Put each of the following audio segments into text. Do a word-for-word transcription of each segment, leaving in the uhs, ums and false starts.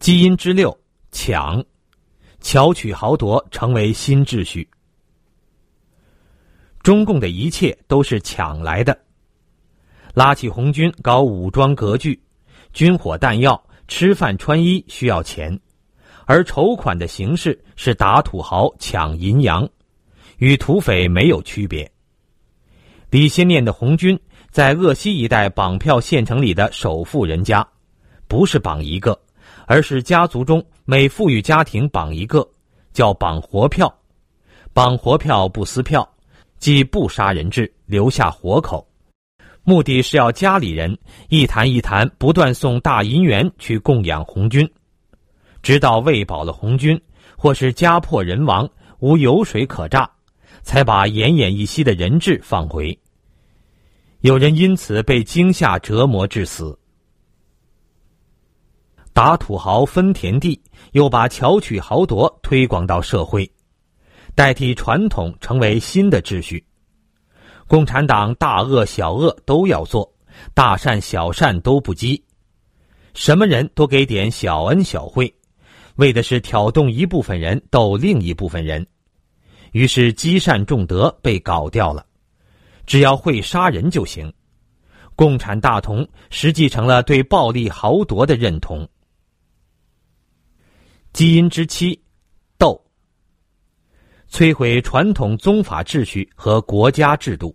基因之六，抢，巧取豪夺成为新秩序。中共的一切都是抢来的，拉起红军搞武装割据，军火弹药、吃饭穿衣需要钱，而筹款的形式是打土豪抢银洋，与土匪没有区别。李先念的红军在鄂西一带绑票县城里的首富人家，不是绑一个，而是家族中每富裕家庭绑一个，叫绑活票。绑活票不撕票，即不杀人质，留下活口，目的是要家里人一坛一坛不断送大银元去供养红军，直到喂饱了红军，或是家破人亡，无油水可榨，才把奄奄一息的人质放回。有人因此被惊吓折磨致死。打土豪分田地，又把巧取豪夺推广到社会，代替传统成为新的秩序。共产党大恶小恶都要做，大善小善都不积，什么人都给点小恩小惠，为的是挑动一部分人斗另一部分人。于是积善重德被搞掉了，只要会杀人就行。共产大同实际成了对暴力豪夺的认同。基因之七，斗，摧毁传统宗法秩序和国家制度。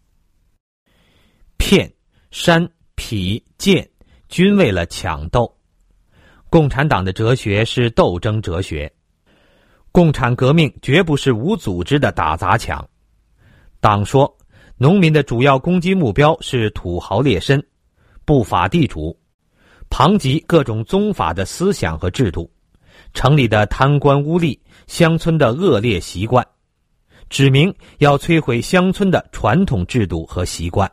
骗、煽、痞、贱均为了抢斗。共产党的哲学是斗争哲学，共产革命绝不是无组织的打砸抢。党说，农民的主要攻击目标是土豪劣绅、不法地主，旁及各种宗法的思想和制度，城里的贪官污吏，乡村的恶劣习惯，指明要摧毁乡村的传统制度和习惯。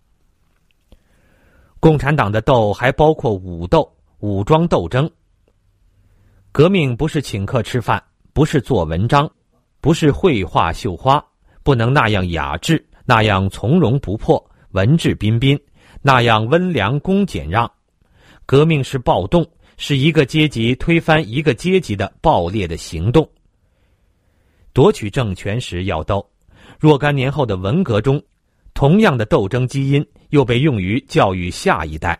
共产党的斗还包括武斗、武装斗争。革命不是请客吃饭，不是做文章，不是绘画绣花，不能那样雅致，那样从容不迫，文质彬彬，那样温良恭俭让。革命是暴动，是一个阶级推翻一个阶级的暴烈的行动。夺取政权时要斗，若干年后的文革中，同样的斗争基因又被用于教育下一代。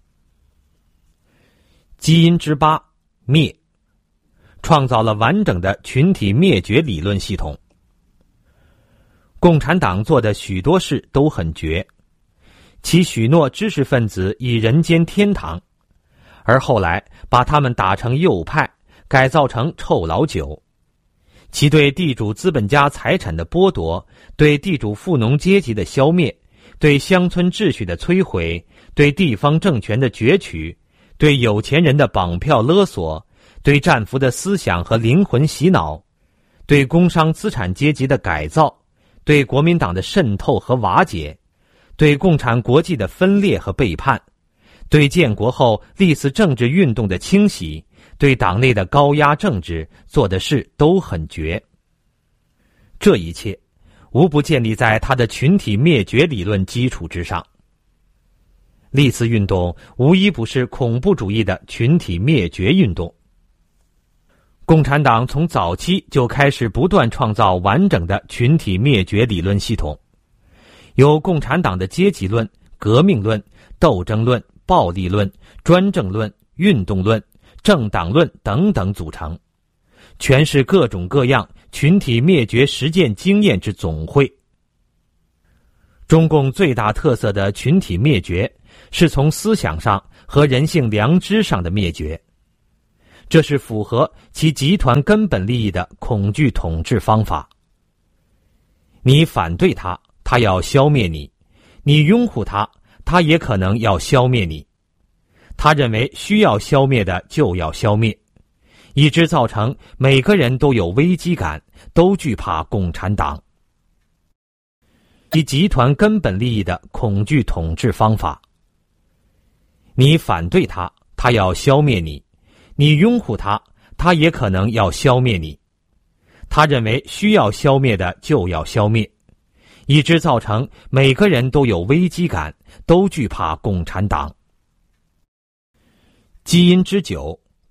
基因之八，灭，创造了完整的群体灭绝理论系统。共产党做的许多事都很绝，其许诺知识分子以人间天堂，而后来把他们打成右派，改造成臭老九。其对地主资本家财产的剥夺，对地主富农阶级的消灭，对乡村秩序的摧毁，对地方政权的攫取，对有钱人的绑票勒索，对战俘的思想和灵魂洗脑，对工商资产阶级的改造，对国民党的渗透和瓦解，对共产国际的分裂和背叛，对建国后历次政治运动的清洗，对党内的高压政治做的事都很绝。这一切无不建立在他的群体灭绝理论基础之上。历次运动无一不是恐怖主义的群体灭绝运动。共产党从早期就开始不断创造完整的群体灭绝理论系统，由共产党的阶级论、革命论、斗争论、暴力论、专政论、运动论、政党论等等组成，全是各种各样群体灭绝实践经验之总汇。中共最大特色的群体灭绝，是从思想上和人性良知上的灭绝，这是符合其集团根本利益的恐惧统治方法。你反对他，他要消灭你；你拥护他，他也可能要消灭你。他认为需要消灭的就要消灭，以致造成每个人都有危机感，都惧怕共产党。其集团根本利益的恐惧统治方法。你反对他，他要消灭你；你拥护他，他也可能要消灭你。他认为需要消灭的就要消灭，以致造成每个人都有危机感，都惧怕共产党。基因之九，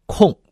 控。